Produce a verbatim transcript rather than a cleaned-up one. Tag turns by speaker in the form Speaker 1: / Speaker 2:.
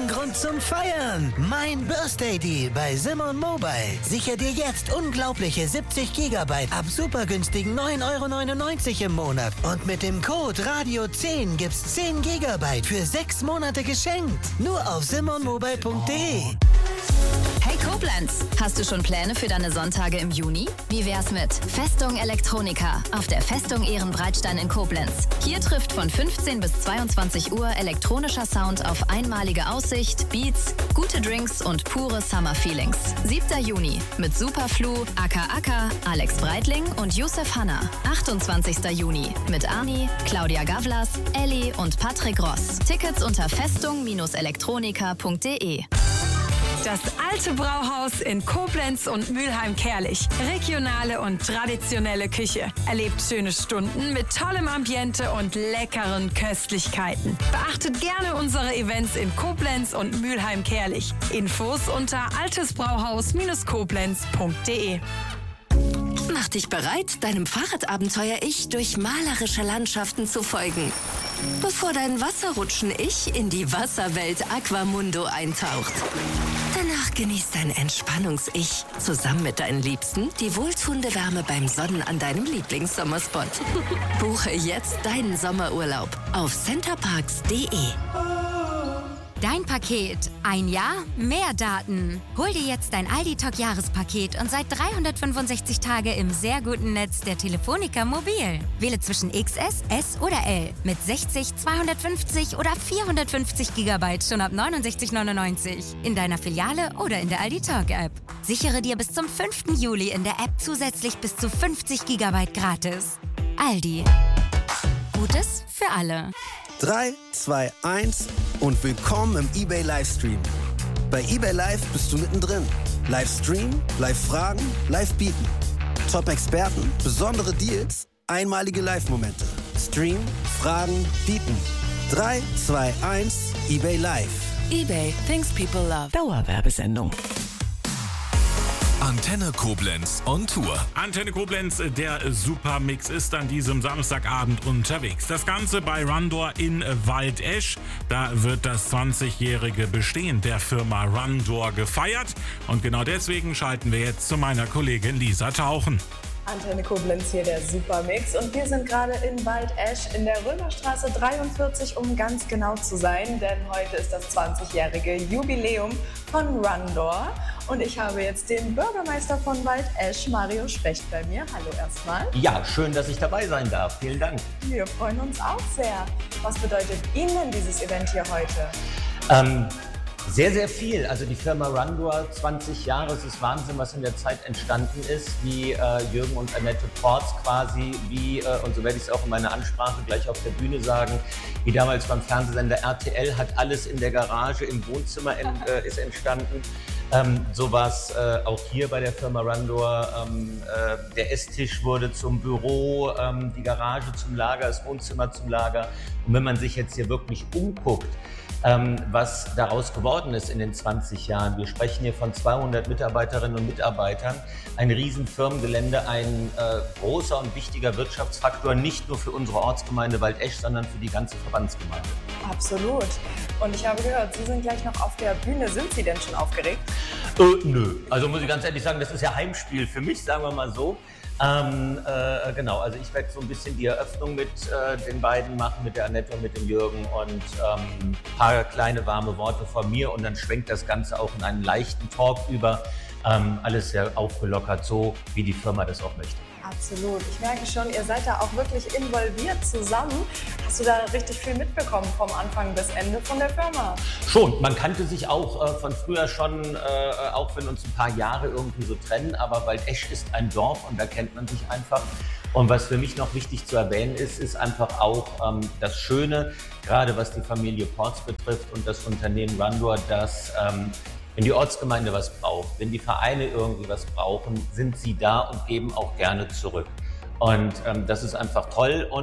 Speaker 1: ein Grund zum Feiern. Mein Birthday Deal bei Simon Mobile. Sicher dir jetzt unglaubliche siebzig Gigabyte ab super günstigen neun Euro neunundneunzig im Monat. Und mit dem Code Radio zehn gibt's zehn Gigabyte für sechs Monate geschenkt. Nur auf simon mobile punkt de.
Speaker 2: Hey Koblenz, hast du schon Pläne für deine Sonntage im Juni? Wie wär's mit Festung Elektronika auf der Festung Ehrenbreitstein in Koblenz? Hier trifft von fünfzehn bis zweiundzwanzig Uhr elektronischer Sound auf einmalige Aussicht, Beats, gute Drinks und pure Summer-Feelings. siebter Juni mit Superflu, Aka Aka, Alex Breitling und Youssef Hanna. achtundzwanzigster Juni mit Arni, Claudia Gavlas, Ellie und Patrick Ross. Tickets unter festung elektronika punkt de.
Speaker 3: Das alte Brauhaus in Koblenz und Mülheim-Kärlich. Regionale und traditionelle Küche. Erlebt schöne Stunden mit tollem Ambiente und leckeren Köstlichkeiten. Beachtet gerne unsere Events in Koblenz und Mülheim-Kärlich. Infos unter altesbrauhaus koblenz punkt de.
Speaker 4: Mach dich bereit, deinem Fahrradabenteuer-Ich durch malerische Landschaften zu folgen. Bevor dein Wasserrutschen-Ich in die Wasserwelt Aquamundo eintaucht. Danach genießt dein Entspannungs-Ich zusammen mit deinen Liebsten die wohltuende Wärme beim Sonnen an deinem Lieblingssommerspot. Buche jetzt deinen Sommerurlaub auf centerparks punkt de.
Speaker 5: Dein Paket. Ein Jahr, mehr Daten. Hol dir jetzt dein Aldi-Talk-Jahrespaket und sei dreihundertfünfundsechzig Tage im sehr guten Netz der Telefonica Mobil. Wähle zwischen X S, S oder L mit sechzig, zweihundertfünfzig oder vierhundertfünfzig Gigabyte schon ab neunundsechzig neunundneunzig in deiner Filiale oder in der Aldi-Talk-App. Sichere dir bis zum fünften Juli in der App zusätzlich bis zu fünfzig Gigabyte gratis. Aldi. Gutes für alle.
Speaker 6: drei, zwei, eins und willkommen im eBay Livestream. Bei eBay Live bist du mittendrin. Livestream, Live-Fragen, Live-Bieten. Top-Experten, besondere Deals, einmalige Live-Momente. Stream, Fragen, Bieten. drei, zwei, eins, eBay Live.
Speaker 4: eBay, things people love.
Speaker 7: Dauerwerbesendung.
Speaker 8: Antenne Koblenz on Tour.
Speaker 9: Antenne Koblenz, der Supermix ist an diesem Samstagabend unterwegs. Das Ganze bei Rundor in Waldesch. Da wird das zwanzigjährige Bestehen der Firma Rundor gefeiert. Und genau deswegen schalten wir jetzt zu meiner Kollegin Lisa Tauchen.
Speaker 10: Antenne Koblenz, hier der Supermix, und wir sind gerade in Waldesch in der Römerstraße dreiundvierzig, um ganz genau zu sein, denn heute ist das zwanzigjährige Jubiläum von Rundor und ich habe jetzt den Bürgermeister von Waldesch, Mario Specht, bei mir. Hallo erstmal.
Speaker 11: Ja, schön, dass ich dabei sein darf. Vielen Dank.
Speaker 10: Wir freuen uns auch sehr. Was bedeutet Ihnen dieses Event hier heute?
Speaker 11: Ähm, Sehr, sehr viel. Also die Firma Rundor, zwanzig Jahre, es ist Wahnsinn, was in der Zeit entstanden ist, wie äh, Jürgen und Annette Porz quasi, wie, äh, und so werde ich es auch in meiner Ansprache gleich auf der Bühne sagen, wie damals beim Fernsehsender R T L hat alles in der Garage, im Wohnzimmer en, äh, ist entstanden. Ähm, so war es äh, auch hier bei der Firma Rundor. Ähm, äh, der Esstisch wurde zum Büro, ähm, die Garage zum Lager, das Wohnzimmer zum Lager. Und wenn man sich jetzt hier wirklich umguckt, Ähm, was daraus geworden ist in den zwanzig Jahren. Wir sprechen hier von zweihundert Mitarbeiterinnen und Mitarbeitern, ein riesen Firmengelände, ein äh, großer und wichtiger Wirtschaftsfaktor, nicht nur für unsere Ortsgemeinde Waldesch, sondern für die ganze Verbandsgemeinde.
Speaker 10: Absolut. Und ich habe gehört, Sie sind gleich noch auf der Bühne. Sind Sie denn schon aufgeregt?
Speaker 11: Äh, nö, also muss ich ganz ehrlich sagen, das ist ja Heimspiel für mich, sagen wir mal so. Ähm, äh, genau, also ich werde so ein bisschen die Eröffnung mit äh, den beiden machen, mit der Annette und mit dem Jürgen, und ähm, ein paar kleine warme Worte von mir, und dann schwenkt das Ganze auch in einen leichten Talk über. Ähm, alles sehr aufgelockert, so wie die Firma das auch möchte.
Speaker 10: Absolut. Ich merke schon, ihr seid da auch wirklich involviert zusammen. Hast du da richtig viel mitbekommen vom Anfang bis Ende von der Firma?
Speaker 11: Schon. Man kannte sich auch äh, von früher schon, äh, auch wenn uns ein paar Jahre irgendwie so trennen. Aber Waldesch ist ein Dorf und da kennt man sich einfach. Und was für mich noch wichtig zu erwähnen ist, ist einfach auch ähm, das Schöne, gerade was die Familie Porz betrifft und das Unternehmen Rundor, dass ähm, wenn die Ortsgemeinde was braucht, wenn die Vereine irgendwie was brauchen, sind sie da und geben auch gerne zurück. Und ähm, das ist einfach toll. Und